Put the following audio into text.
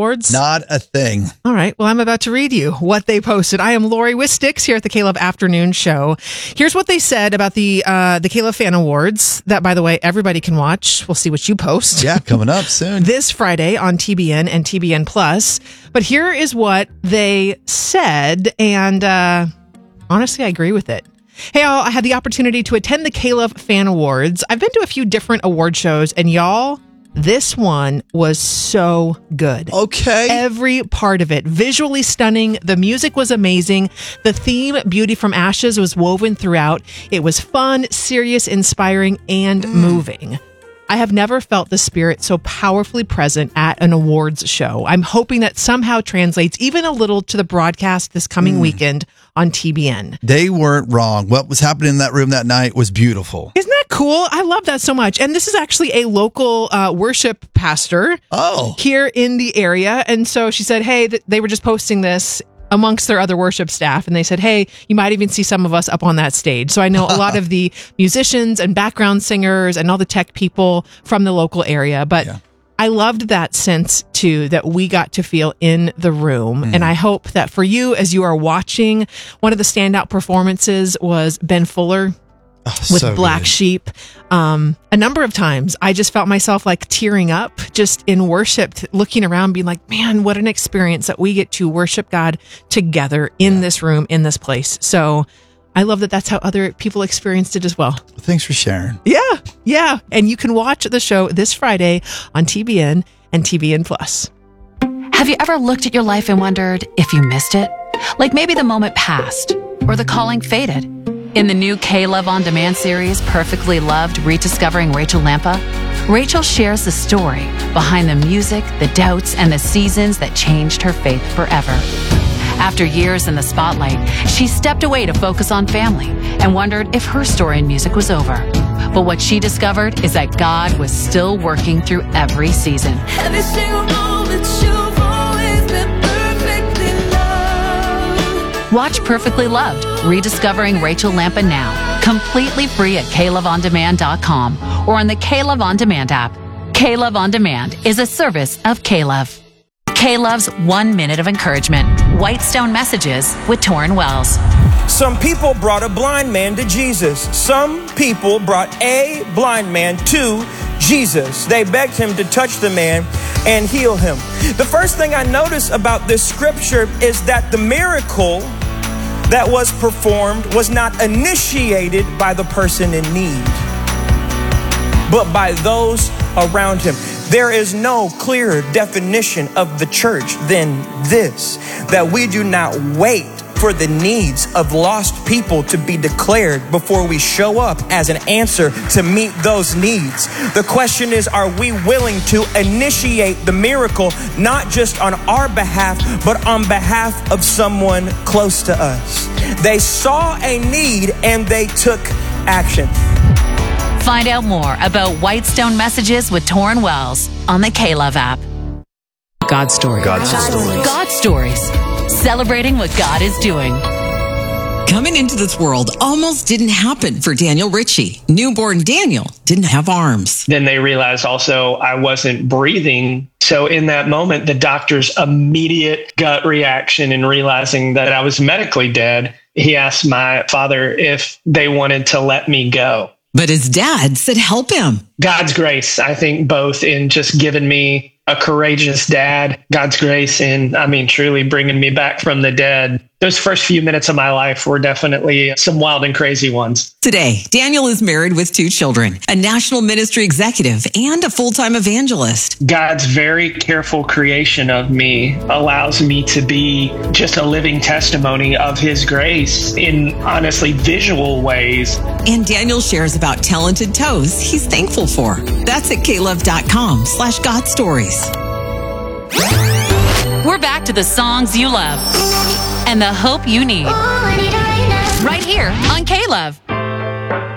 Awards? Not a thing. All right. Well, I'm about to read you what they posted. I am Lori Wistix here at the K-Love Afternoon Show. Here's what they said about the K-Love Fan Awards that, by the way, everybody can watch. We'll see what you post. Yeah, coming up soon. This Friday on TBN and TBN Plus. But here is what they said, and honestly, I agree with it. Hey, all, I had the opportunity to attend the K-Love Fan Awards. I've been to a few different award shows, and y'all, this one was so good. Okay. Every part of it. Visually stunning. The music was amazing. The theme, Beauty from Ashes, was woven throughout. It was fun, serious, inspiring, and moving. I have never felt the spirit so powerfully present at an awards show. I'm hoping that somehow translates even a little to the broadcast this coming weekend on TBN. They weren't wrong. What was happening in that room that night was beautiful. Isn't that cool? I love that so much. And this is actually a local worship pastor here in the area. And so she said, hey, they were just posting this amongst their other worship staff. And they said, hey, you might even see some of us up on that stage. So I know a lot of the musicians and background singers and all the tech people from the local area. But I loved that sense, too, that we got to feel in the room. And I hope that for you, as you are watching, one of the standout performances was Ben Fuller with so Black good. Sheep. A number of times, I just felt myself like tearing up just in worship, looking around, being like, man, what an experience that we get to worship God together in this room, in this place. So I love that that's how other people experienced it as well. Thanks for sharing. Yeah. And you can watch the show this Friday on TBN and TBN Plus. Have you ever looked at your life and wondered if you missed it? Like maybe the moment passed or the calling faded. In the new K-Love On Demand series, Perfectly Loved, Rediscovering Rachel Lampa, Rachel shares the story behind the music, the doubts, and the seasons that changed her faith forever. After years in the spotlight, she stepped away to focus on family and wondered if her story in music was over. But what she discovered is that God was still working through every season. Every single moment you've always been perfectly loved. Watch Perfectly Loved, Rediscovering Rachel Lampa now, completely free at KLoveOnDemand.com or on the K-Love On Demand app. K-Love On Demand is a service of K-Love. K-Love's 1 minute of encouragement. Whitestone Messages with Torrin Wells. Some people brought a blind man to Jesus. Some people brought a blind man to Jesus. They begged him to touch the man and heal him. The first thing I notice about this scripture is that the miracle that was performed was not initiated by the person in need, but by those around him. There is no clearer definition of the church than this, that we do not wait for the needs of lost people to be declared before we show up as an answer to meet those needs. The question is, are we willing to initiate the miracle, not just on our behalf, but on behalf of someone close to us? They saw a need and they took action. Find out more about Whitestone Messages with Torrin Wells on the K-Love app. God Story. God Stories. Celebrating what God is doing. Coming into this world almost didn't happen for Daniel Ritchie. Newborn Daniel didn't have arms. Then they realized also I wasn't breathing. So in that moment, the doctor's immediate gut reaction in realizing that I was medically dead, he asked my father if they wanted to let me go. But his dad said help him. God's grace, I think, both in just giving me a courageous dad, God's grace in, truly bringing me back from the dead. Those first few minutes of my life were definitely some wild and crazy ones. Today, Daniel is married with 2 children, a national ministry executive, and a full-time evangelist. God's very careful creation of me allows me to be just a living testimony of his grace in honestly visual ways. And Daniel shares about talented toes he's thankful for. That's at klove.com/God Stories. We're back to the songs you love and the hope you need. Right here on K-Love.